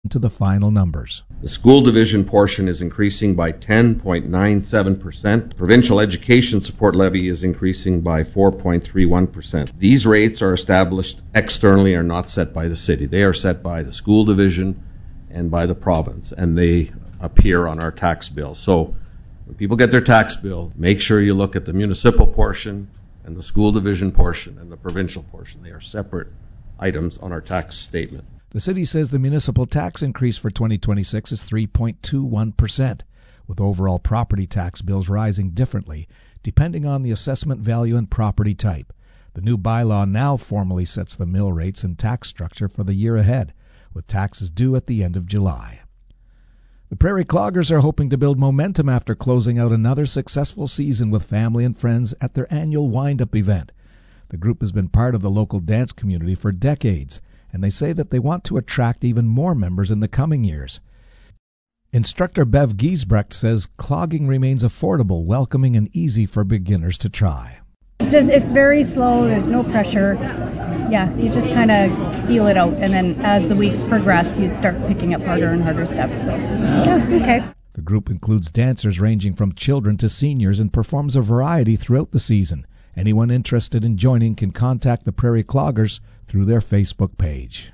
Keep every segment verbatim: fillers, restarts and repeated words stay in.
into the final numbers. The school division portion is increasing by ten point nine seven percent. Provincial education support levy is increasing by four point three one percent. These rates are established externally, are not set by the city. They are set by the school division and by the province, and they appear on our tax bill. So when people get their tax bill, make sure you look at the municipal portion and the school division portion and the provincial portion. They are separate items on our tax statement. The city says the municipal tax increase for twenty twenty-six is three point two one percent, with overall property tax bills rising differently depending on the assessment value and property type. The new bylaw now formally sets the mill rates and tax structure for the year ahead, with taxes due at the end of July. The Prairie Cloggers are hoping to build momentum after closing out another successful season with family and friends at their annual wind-up event. The group has been part of the local dance community for decades, and they say that they want to attract even more members in the coming years. Instructor Bev Giesbrecht says clogging remains affordable, welcoming, and easy for beginners to try. It's just, it's very slow, there's no pressure. Yeah, you just kind of feel it out, and then as the weeks progress, you start picking up harder and harder steps. So, yeah, okay. The group includes dancers ranging from children to seniors and performs a variety throughout the season. Anyone interested in joining can contact the Prairie Cloggers through their Facebook page.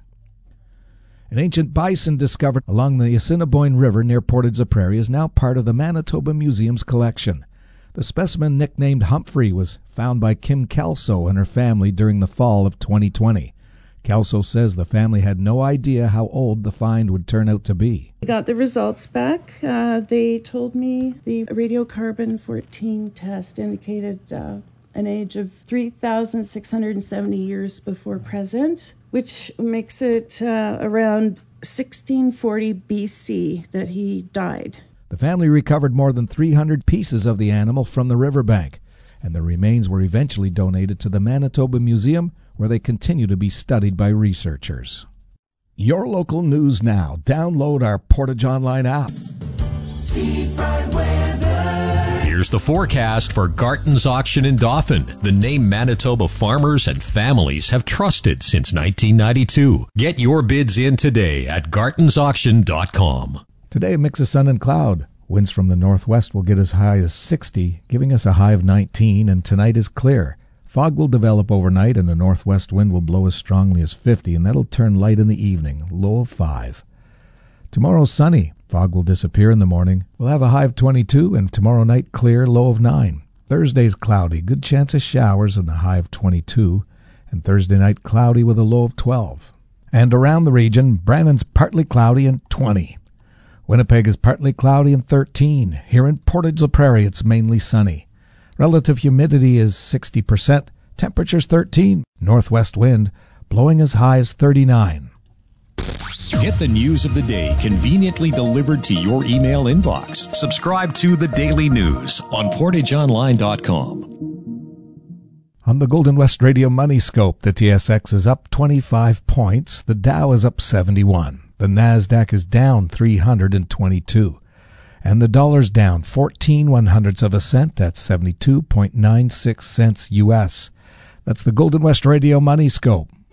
An ancient bison discovered along the Assiniboine River near Portage la Prairie is now part of the Manitoba Museum's collection. The specimen, nicknamed Humphrey, was found by Kim Kelso and her family during the fall of twenty twenty. Kelso says the family had no idea how old the find would turn out to be. I got the results back. Uh, they told me the radiocarbon fourteen test indicated uh, an age of three thousand six hundred seventy years before present, which makes it uh, around sixteen forty B C that he died. The family recovered more than three hundred pieces of the animal from the riverbank, and the remains were eventually donated to the Manitoba Museum, where they continue to be studied by researchers. Your local news now. Download our Portage Online app. Here's the forecast for Garton's Auction in Dauphin, the name Manitoba farmers and families have trusted since nineteen ninety-two. Get your bids in today at gartons auction dot com. Today, a mix of sun and cloud. Winds from the northwest will get as high as sixty, giving us a high of nineteen, and tonight is clear. Fog will develop overnight, and a northwest wind will blow as strongly as fifty, and that'll turn light in the evening, low of five. Tomorrow, sunny. Fog will disappear in the morning. We'll have a high of twenty-two, and tomorrow night clear, low of nine. Thursday's cloudy, good chance of showers, and a high of twenty-two, and Thursday night cloudy with a low of twelve. And around the region, Brannon's partly cloudy and twenty. Winnipeg is partly cloudy and thirteen. Here in Portage la Prairie, it's mainly sunny. Relative humidity is sixty percent. Temperature's thirteen. Northwest wind blowing as high as thirty-nine. Get the news of the day conveniently delivered to your email inbox. Subscribe to The Daily News on portage online dot com. On the Golden West Radio Money Scope, the T S X is up twenty-five points. The Dow is up seventy-one. The NASDAQ is down three hundred twenty-two. And the dollar's down fourteen one hundredths of a cent. That's seventy-two point nine six cents U S. That's the Golden West Radio Money Scope.